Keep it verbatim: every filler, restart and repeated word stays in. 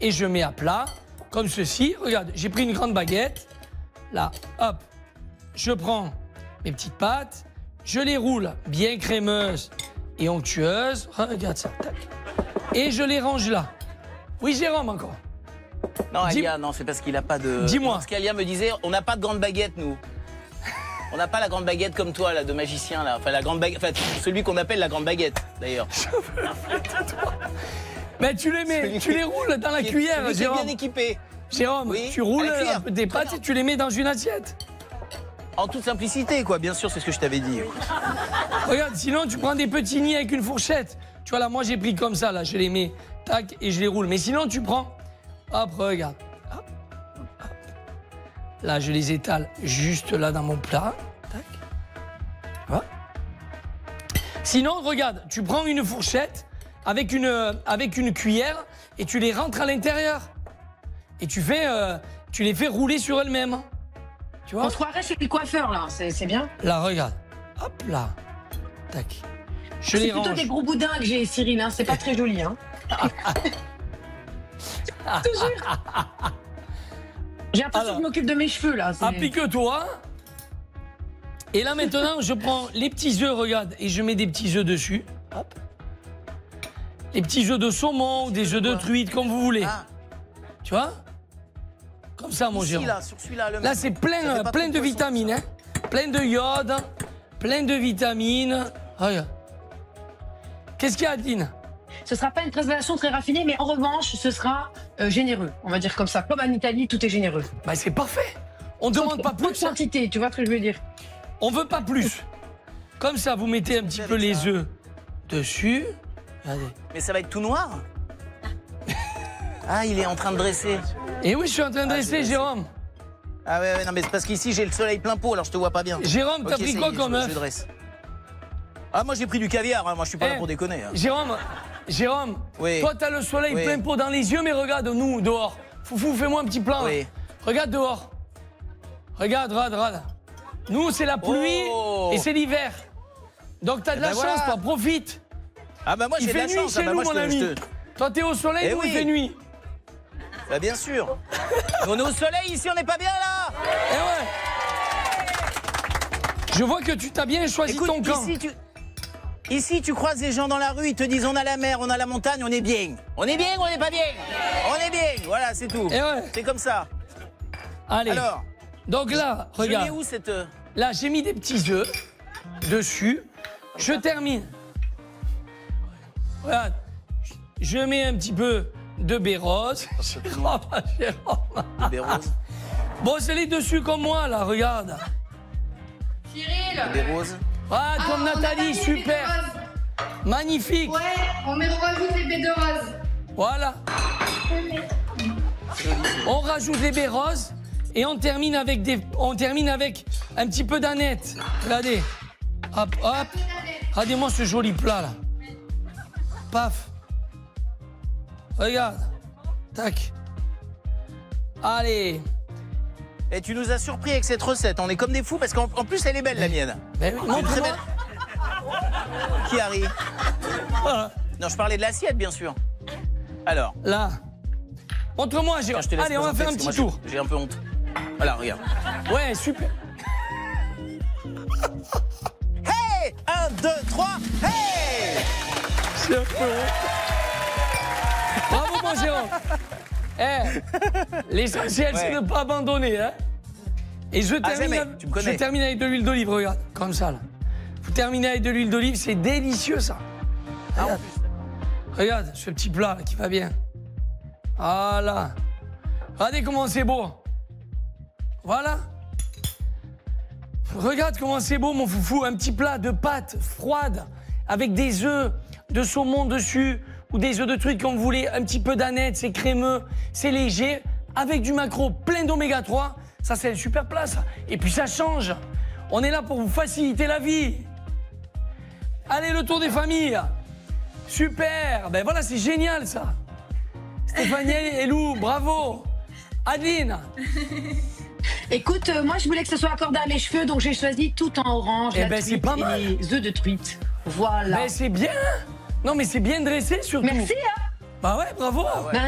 et je mets à plat, comme ceci. Regarde, j'ai pris une grande baguette. Là, hop, je prends mes petites pâtes, je les roule bien crémeuses et onctueuses. Regarde ça, tac. Et je les range là. Oui, Jérôme, encore. Non, Elia, non, c'est parce qu'il n'a pas de... Dis-moi. Parce qu'Elia me disait, on n'a pas de grande baguette, nous. On n'a pas la grande baguette comme toi, là, de magicien, là. Enfin, la grande baguette... Enfin, celui qu'on appelle la grande baguette, d'ailleurs. Mais tu les mets, tu les roules dans la cuillère, celui Jérôme. qui est bien équipé. Jérôme, Oui, tu roules à la cuillère. un peu tes pâtes et tu les mets dans une assiette. En toute simplicité, quoi. Bien sûr, c'est ce que je t'avais dit. Regarde, sinon tu prends des petits nids avec une fourchette. Tu vois là, moi j'ai pris comme ça, là, je les mets, tac, et je les roule. Mais sinon tu prends, hop, regarde, hop, hop. Là je les étale juste là dans mon plat, tac. Voilà. Sinon, regarde, tu prends une fourchette avec une, avec une cuillère et tu les rentres à l'intérieur. Et tu fais, euh, tu les fais rouler sur elles-mêmes. Tu vois ? On se croirait chez le coiffeur, là, c'est bien. Là, regarde. Hop là. Tac. Je C'est les plutôt range. des gros boudins que j'ai, Cyril, hein. C'est pas très joli. Hein. Je te jure. J'ai l'impression Alors, que je m'occupe de mes cheveux, là. c'est- Applique-toi. Et là, maintenant, je prends les petits œufs, regarde, et je mets des petits œufs dessus. Hop. Les petits œufs de saumon ou des œufs de truite, comme vous voulez. Ah, Tu vois ? Comme ça, mon ici, Jérôme. là, sur celui-là, le Là, même. c'est Ça plein, fait pas plein trop de poisson, vitamines, ça. hein. Plein de iode, plein de vitamines. Regarde. Qu'est-ce qu'il y a, Adeline ? Ce sera pas une présentation très raffinée, mais en revanche, ce sera euh, généreux. On va dire comme ça. Comme en Italie, tout est généreux. Bah, c'est parfait. On ne demande pas Peu de plus. hein. quantité, tu vois ce que je veux dire. On veut pas plus. Comme ça, vous mettez un petit peu les œufs dessus. Regardez. Mais ça va être tout noir. Ah, il est en train de dresser. Et oui, je suis en train de Ah, dresser, je vais Jérôme. Ah ouais, ouais, non, mais c'est parce qu'ici, j'ai le soleil plein pot, alors je te vois pas bien. Jérôme, t'as Ok, pris ça y quoi est, comme je- œuf? je dresse. Ah, moi, j'ai pris du caviar, hein. Moi, je suis pas Eh, là pour déconner. hein. Jérôme, Jérôme, Oui. toi, t'as le soleil Oui. plein pot dans les yeux, mais regarde, nous, dehors. Foufou, fais-moi un petit plan. Oui. Regarde dehors. Regarde, regarde, regarde. Nous, c'est la pluie Oh. et c'est l'hiver. Donc, t'as de Eh la ben chance, voilà. toi, profite. Ah, bah, moi, Il j'ai de fait la nuit chance. chez Ah, bah, nous, moi, mon je te- ami. je te- Toi, t'es au soleil, Eh nous, il oui. fait nuit. Bah, bien sûr. On est au soleil, ici, on n'est pas bien, là. Eh ouais. Je vois que tu t'as bien choisi Écoute, ton camp. ici, tu... Ici, tu croises des gens dans la rue, ils te disent on a la mer, on a la montagne, on est bien. On est bien ou on n'est pas bien? On est bien, voilà, c'est tout. Eh ouais. C'est comme ça. Allez. Alors, Donc là, je regarde. mets où cette... euh, Là, j'ai mis des petits œufs dessus. Je termine. Regarde. Je mets un petit peu de baie rose. Oh, ma Jérôme. des roses? Bon, c'est les dessus comme moi, là, regarde. Cyril. Des roses? Ah, Ah, comme on a Nathalie, pas mis les super. baies de rose. Magnifique. Ouais, on met, on rajoute les baies de rose. Voilà. On rajoute les baies roses et on termine avec des, on termine avec un petit peu d'aneth. Regardez. Hop, hop. Regardez-moi ce joli plat là. Paf. Regarde. Tac. Allez. Et tu nous as surpris avec cette recette. On est comme des fous parce qu'en en plus, elle est belle, la mienne. Ben oui, C'est une très montre-moi. belle. Qui arrive? Voilà. Non, je parlais de l'assiette, bien sûr. Alors, Là. Montre-moi, tiens, Jérôme. je te laisse Allez, on va présenter, faire un parce petit que moi, tour. J'ai un peu honte. Voilà, regarde. Ouais, super. Hey! Un, deux, trois, hey! C'est un peu honte. Bravo, mon Jérôme. Eh, l'essentiel, c'est Ouais. de ne pas abandonner. Hein. Et je Ah, termine, jamais, avec- tu me connais. je termine avec de l'huile d'olive, regarde, comme ça. Là. Vous terminez avec de l'huile d'olive, c'est délicieux, ça. Ah, en Regarde, plus. regarde ce petit plat là, qui va bien. Voilà. Regardez comment c'est beau. Voilà. Regarde comment c'est beau, mon foufou. Un petit plat de pâtes froides avec des œufs de saumon dessus ou des œufs de truite comme vous voulez. Un petit peu d'aneth, c'est crémeux, c'est léger. Avec du maquereau plein d'oméga trois. Ça, c'est un super plat, ça. Et puis, ça change. On est là pour vous faciliter la vie. Allez, le tour des familles. Super. Ben voilà, c'est génial, ça. Stéphanie et Lou, bravo. Adeline. Écoute, euh, moi, je voulais que ce soit accordé à mes cheveux, donc j'ai choisi tout en orange. Eh la ben, c'est truite pas et mal. les œufs de truite. Voilà. Ben, c'est bien. Non, mais c'est bien dressé, surtout. Merci, hein. Bah ouais, bravo. Ben,